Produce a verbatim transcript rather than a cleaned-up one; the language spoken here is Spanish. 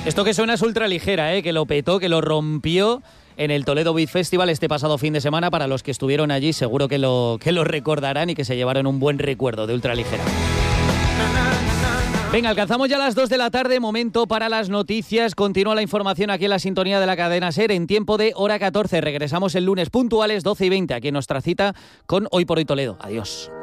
Esto que suena es ultraligera, ¿eh? Que lo petó, que lo rompió en el Toledo Beat Festival este pasado fin de semana. Para los que estuvieron allí seguro que lo, que lo recordarán y que se llevaron un buen recuerdo de ultraligera. Venga, alcanzamos ya las dos de la tarde, momento para las noticias. Continúa la información aquí en la sintonía de la cadena SER en tiempo de hora catorce. Regresamos el lunes puntuales doce y veinte aquí en nuestra cita con Hoy por Hoy Toledo. Adiós.